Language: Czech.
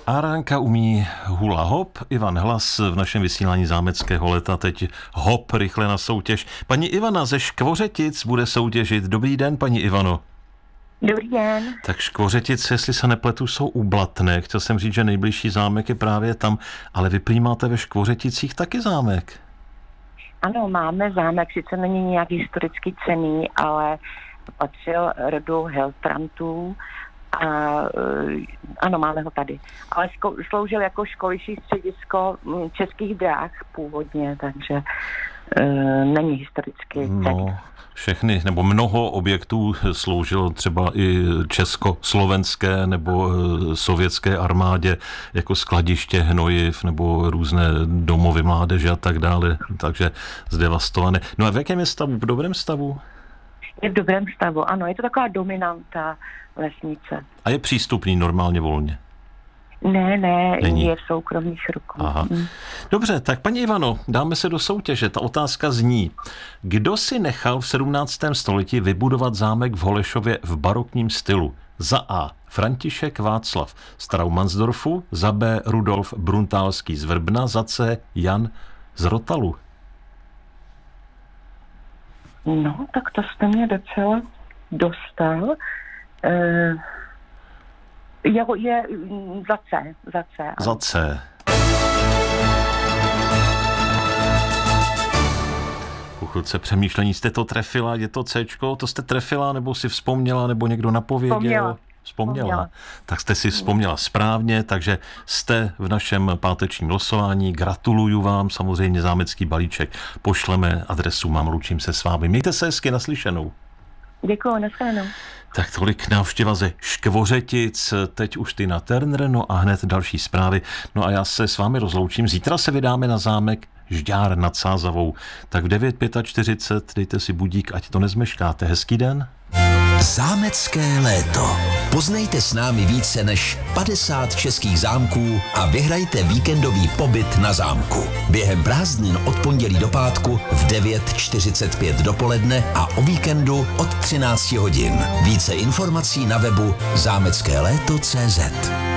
Aránka umí hula hop, Ivan Hlas v našem vysílání Zámeckého léta, teď hop rychle na soutěž. Paní Ivana ze Škvořetic bude soutěžit. Dobrý den, paní Ivano. Dobrý den. Tak Škvořetic, jestli se nepletu, jsou u Blatné. Chtěl jsem říct, že nejbližší zámek je právě tam, ale vy prý máte ve Škvořeticích taky zámek. Ano, máme zámek, sice není nějak historicky cenný, ale patřil rodu Heltrantů a ano, máme ho tady. Ale sloužil jako školiší středisko Českých drah původně, takže není historicky cenný. Všechny, nebo mnoho objektů sloužilo třeba i československé nebo sovětské armádě jako skladiště hnojiv nebo různé domovy mládeže a tak dále, takže zdevastované. No a v jakém je stavu? V dobrém stavu? Je v dobrém stavu, ano, je to taková dominanta vesnice. A je přístupný normálně volně? Ne, není. Je v soukromých rukou. Aha. Dobře, tak paní Ivano, dáme se do soutěže. Ta otázka zní, kdo si nechal v 17. století vybudovat zámek v Holešově v barokním stylu? Za A. František Václav z Traumansdorfu, za B. Rudolf Bruntálský z Vrbna, za C. Jan z Rotalu. No, tak to jste mě docela dostal. Je za C. Za C. Po chvilce přemýšlení jste to trefila, je to Cčko, to jste trefila, nebo si vzpomněla, nebo někdo napověděl? Vzpomněla. Tak jste si vzpomněla správně, takže jste v našem pátečním losování. Gratuluju vám, samozřejmě zámecký balíček. Pošleme adresu, mám, loučím se s vámi. Mějte se hezky, naslyšenou. Děkuju, nashledanou. Tak tolik návštěva ze Škvořetic, teď už Tina Turner, no a hned další zprávy. No a já se s vámi rozloučím. Zítra se vydáme na zámek Žďár nad Sázavou. Tak v 9:45 dejte si budík, ať to nezmeškáte. Hezký den. Zámecké léto. Poznejte s námi více než 50 českých zámků a vyhrajte víkendový pobyt na zámku. Během prázdnin od pondělí do pátku v 9:45 dopoledne a o víkendu od 13 hodin. Více informací na webu zámeckéléto.cz.